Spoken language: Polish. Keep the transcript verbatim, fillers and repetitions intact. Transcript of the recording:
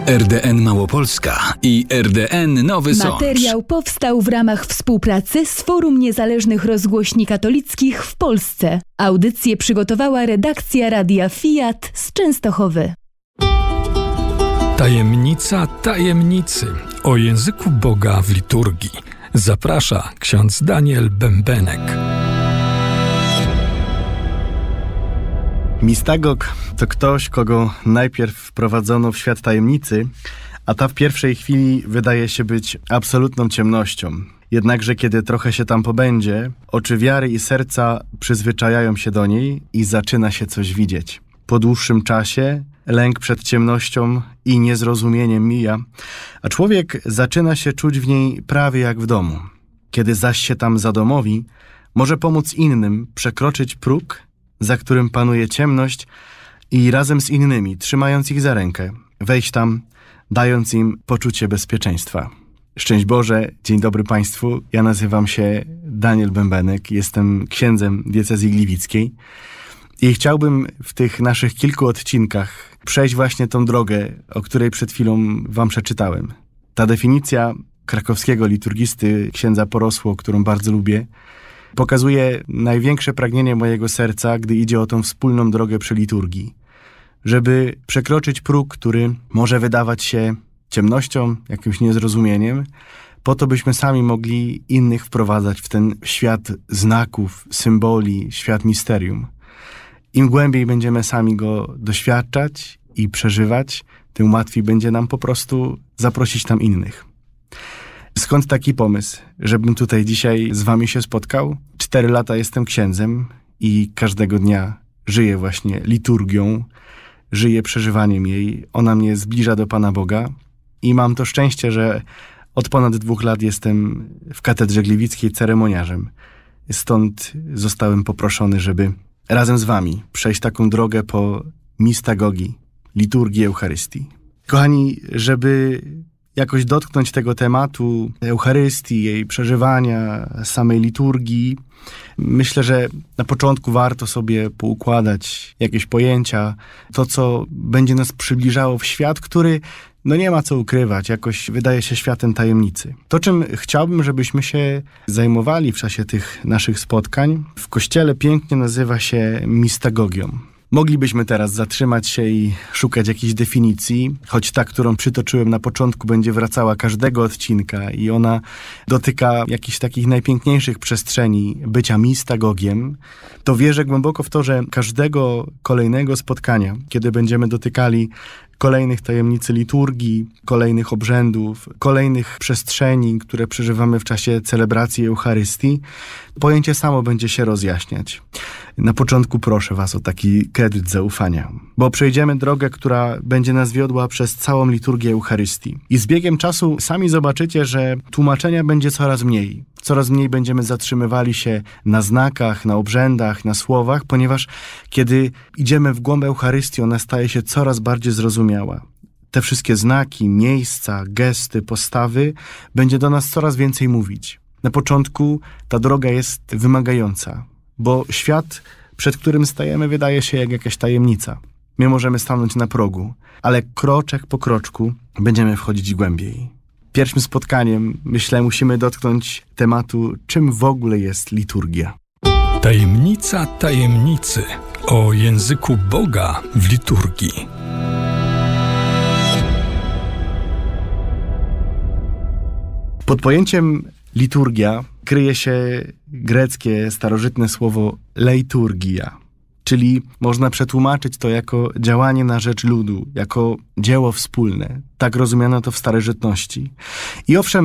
R D N Małopolska i R D N Nowy Sącz. Materiał powstał w ramach współpracy z Forum Niezależnych Rozgłośni Katolickich w Polsce. Audycję przygotowała redakcja Radia Fiat z Częstochowy. Tajemnica tajemnicy o języku Boga w liturgii. Zaprasza ksiądz Daniel Bębenek. Mistagog to ktoś, kogo najpierw wprowadzono w świat tajemnicy, a ta w pierwszej chwili wydaje się być absolutną ciemnością. Jednakże kiedy trochę się tam pobędzie, oczy wiary i serca przyzwyczajają się do niej i zaczyna się coś widzieć. Po dłuższym czasie lęk przed ciemnością i niezrozumieniem mija, a człowiek zaczyna się czuć w niej prawie jak w domu. Kiedy zaś się tam zadomowi, może pomóc innym przekroczyć próg, za którym panuje ciemność i razem z innymi, trzymając ich za rękę, wejść tam, dając im poczucie bezpieczeństwa. Szczęść Boże, dzień dobry Państwu. Ja nazywam się Daniel Bębenek, jestem księdzem diecezji gliwickiej i chciałbym w tych naszych kilku odcinkach przejść właśnie tą drogę, o której przed chwilą Wam przeczytałem. Ta definicja krakowskiego liturgisty księdza Porosło, którą bardzo lubię, pokazuje największe pragnienie mojego serca, gdy idzie o tą wspólną drogę przy liturgii. Żeby przekroczyć próg, który może wydawać się ciemnością, jakimś niezrozumieniem, po to byśmy sami mogli innych wprowadzać w ten świat znaków, symboli, świat misterium. Im głębiej będziemy sami go doświadczać i przeżywać, tym łatwiej będzie nam po prostu zaprosić tam innych. Skąd taki pomysł, żebym tutaj dzisiaj z wami się spotkał? Cztery lata jestem księdzem i każdego dnia żyję właśnie liturgią, żyję przeżywaniem jej. Ona mnie zbliża do Pana Boga i mam to szczęście, że od ponad dwóch lat jestem w katedrze gliwickiej ceremoniarzem. Stąd zostałem poproszony, żeby razem z wami przejść taką drogę po mistagogii, liturgii Eucharystii. Kochani, żeby jakoś dotknąć tego tematu Eucharystii, jej przeżywania, samej liturgii, myślę, że na początku warto sobie poukładać jakieś pojęcia, to co będzie nas przybliżało w świat, który no nie ma co ukrywać, jakoś wydaje się światem tajemnicy. To, czym chciałbym, żebyśmy się zajmowali w czasie tych naszych spotkań, w Kościele pięknie nazywa się mistagogią. Moglibyśmy teraz zatrzymać się i szukać jakiejś definicji, choć ta, którą przytoczyłem na początku, będzie wracała każdego odcinka i ona dotyka jakichś takich najpiękniejszych przestrzeni bycia mistagogiem, to wierzę głęboko w to, że każdego kolejnego spotkania, kiedy będziemy dotykali kolejnych tajemnic liturgii, kolejnych obrzędów, kolejnych przestrzeni, które przeżywamy w czasie celebracji Eucharystii, pojęcie samo będzie się rozjaśniać. Na początku proszę was o taki kredyt zaufania, bo przejdziemy drogę, która będzie nas wiodła przez całą liturgię Eucharystii. I z biegiem czasu sami zobaczycie, że tłumaczenia będzie coraz mniej. Coraz mniej będziemy zatrzymywali się na znakach, na obrzędach, na słowach, ponieważ kiedy idziemy w głąb Eucharystii, ona staje się coraz bardziej zrozumiała. Te wszystkie znaki, miejsca, gesty, postawy będzie do nas coraz więcej mówić. Na początku ta droga jest wymagająca, bo świat, przed którym stajemy, wydaje się jak jakaś tajemnica. My możemy stanąć na progu, ale kroczek po kroczku będziemy wchodzić głębiej. Pierwszym spotkaniem, myślę, musimy dotknąć tematu, czym w ogóle jest liturgia. Tajemnica tajemnicy o języku Boga w liturgii. Pod pojęciem liturgia kryje się greckie, starożytne słowo leiturgia, czyli można przetłumaczyć to jako działanie na rzecz ludu, jako dzieło wspólne. Tak rozumiano to w starożytności. I owszem,